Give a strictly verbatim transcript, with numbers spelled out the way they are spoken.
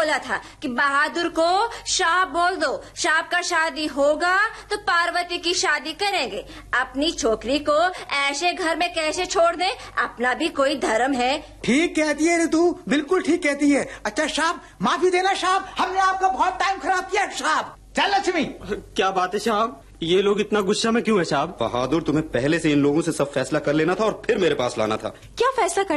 बोला था कि बहादुर को शाह बोल दो, शाह का शादी होगा तो पार्वती की शादी करेंगे। अपनी छोकरी को ऐसे घर में कैसे छोड़ दे, अपना भी कोई धर्म है। ठीक कहती है तू, बिल्कुल ठीक कहती है। अच्छा साहब माफी देना साहब, हमने आपका बहुत टाइम खराब किया साहब। चल लक्ष्मी। क्या बात है साहब, ये लोग इतना गुस्सा में क्यों है साहब? बहादुर तुम्हें पहले से इन लोगों से सब फैसला कर लेना था और फिर मेरे पास लाना था। क्या फैसला